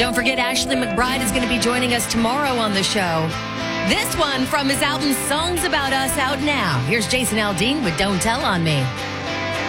Don't forget, Ashley McBryde is going to be joining us tomorrow on the show. This one from his album Songs About Us out now. Here's Jason Aldean with Don't Tell on Me.